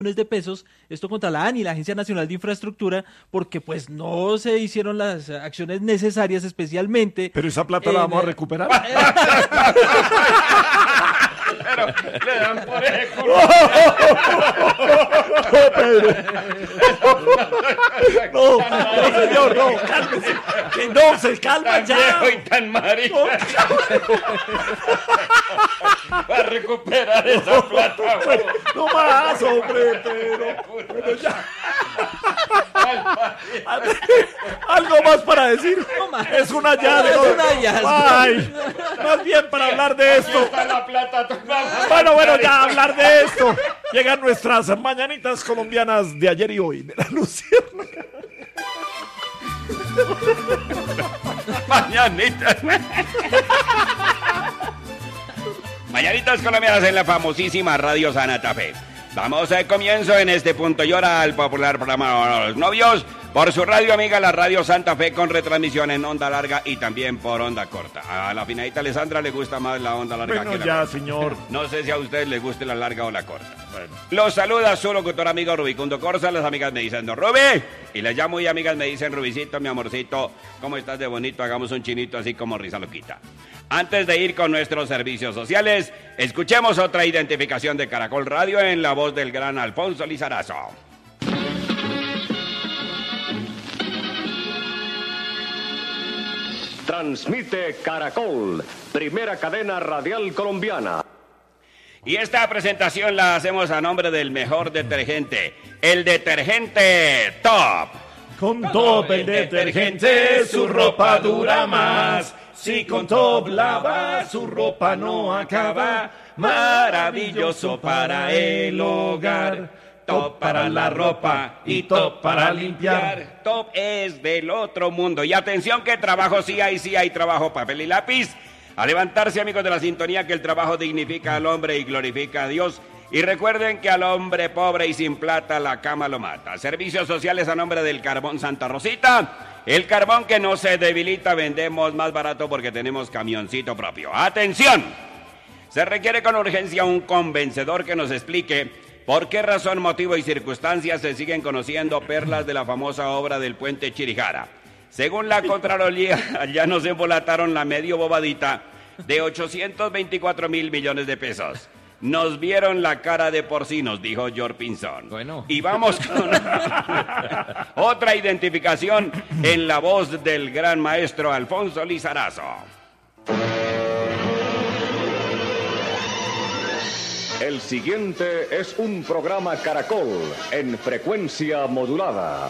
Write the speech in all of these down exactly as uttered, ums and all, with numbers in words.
de pesos, esto contra la ANI, la Agencia Nacional de Infraestructura, porque pues no se hicieron las acciones necesarias, especialmente... Pero esa plata la vamos a recuperar. Pero le dan por el culo. No, no, señor, no, cálmese. Que no, se calma Tan ya. viejo y tan marica. Va a recuperar esa plata. güey. No más, hombre, pero... Bueno, ya. Algo más para decir. Es un hallazgo. Es un hallazgo. Ay, más bien para hablar de esto. Está la plata. Bueno, bueno, ya hablar de esto. Llegan nuestras mañanitas colombianas de ayer y hoy. De la Luciérnaga. Mañanitas. Mañanitas colombianas en la famosísima Radio Santa Fe. Damos el comienzo en este punto y hora al popular programa Los Novios por su radio amiga, la Radio Santa Fe, con retransmisión en onda larga y también por onda corta. A la finadita Alessandra le gusta más la onda larga Bueno, que la ya, corta. señor. No sé si a usted le guste la larga o la corta. Bueno. Los saluda su locutor amigo Rubicundo Corsa. Las amigas me dicen, no, Rubi. Y les llamo y amigas me dicen, Rubicito, mi amorcito, ¿cómo estás de bonito? Hagamos un chinito así como risa loquita. Antes de ir con nuestros servicios sociales, escuchemos otra identificación de Caracol Radio en la voz del gran Alfonso Lizarazo. Transmite Caracol, primera cadena radial colombiana. Y esta presentación la hacemos a nombre del mejor detergente, el detergente Top. Con Top el detergente su ropa dura más. Si con Top lava su ropa no acaba. Maravilloso para el hogar. Top para la ropa y Top para limpiar. Top es del otro mundo. Y atención que trabajo sí hay, sí hay trabajo, papel y lápiz. A levantarse, amigos de la sintonía, que el trabajo dignifica al hombre y glorifica a Dios. Y recuerden que al hombre pobre y sin plata la cama lo mata. Servicios sociales a nombre del Carbón Santa Rosita. El carbón que no se debilita, vendemos más barato porque tenemos camioncito propio. ¡Atención! Se requiere con urgencia un convencedor que nos explique por qué razón, motivo y circunstancias se siguen conociendo perlas de la famosa obra del puente Chirijara. Según la Contraloría, ya nos embolataron la medio bobadita de ochocientos veinticuatro mil millones de pesos. Nos vieron la cara de porcinos, dijo George Pinzón. Bueno. Y vamos con otra identificación en la voz del gran maestro Alfonso Lizarazo. El siguiente es un programa Caracol en frecuencia modulada.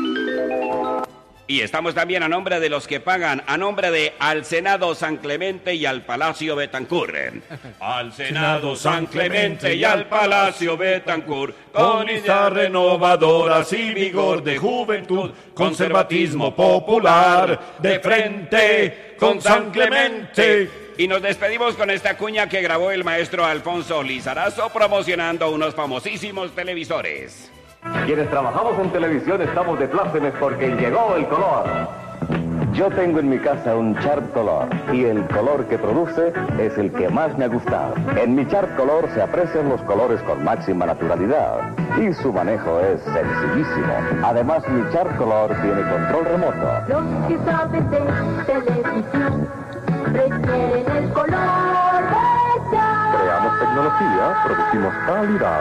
Y estamos también a nombre de los que pagan, a nombre de al Senado San Clemente y al Palacio Betancur. Al Senado San Clemente y al Palacio Betancur, Con ideas renovadoras y vigor de juventud, conservatismo popular, de frente con San Clemente. Y nos despedimos con esta cuña que grabó el maestro Alfonso Lizarazo promocionando unos famosísimos televisores. Quienes trabajamos en televisión estamos de plácemes porque llegó el color. Yo tengo en mi casa un Sharp Color y el color que produce es el que más me ha gustado. En mi Sharp Color se aprecian los colores con máxima naturalidad y su manejo es sencillísimo. Además, mi Sharp Color tiene control remoto. Los que saben de televisión prefieren el color de Sharp. Creamos tecnología, producimos calidad.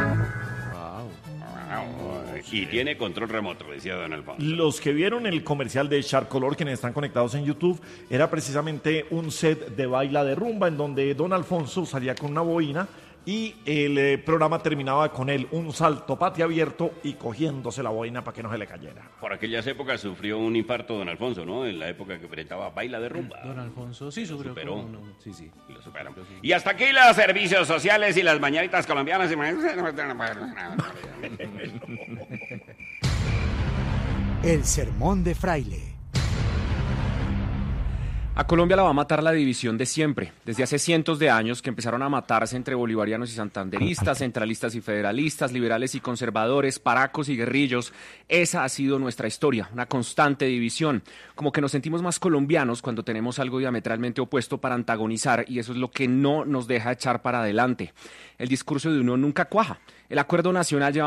Y tiene control remoto, decía don Alfonso. Los que vieron el comercial de Sharp Color, quienes están conectados en YouTube, era precisamente un set de baila de rumba en donde don Alfonso salía con una boina y el eh, programa terminaba con él un salto pati abierto y cogiéndose la boina para que no se le cayera. Por aquellas épocas sufrió un infarto don Alfonso, ¿no? En la época que presentaba baila de rumba. Don Alfonso, sí, Lo superó. superó. como no, sí, sí. Y lo superó. Creo que sí. Y hasta aquí los servicios sociales y las mañanitas colombianas. El sermón de Fraile. A Colombia la va a matar la división de siempre, desde hace cientos de años que empezaron a matarse entre bolivarianos y santanderistas, centralistas y federalistas, liberales y conservadores, paracos y guerrillos. Esa ha sido nuestra historia, una constante división. Como que nos sentimos más colombianos cuando tenemos algo diametralmente opuesto para antagonizar, y eso es lo que no nos deja echar para adelante. El discurso de unión nunca cuaja. El acuerdo nacional lleva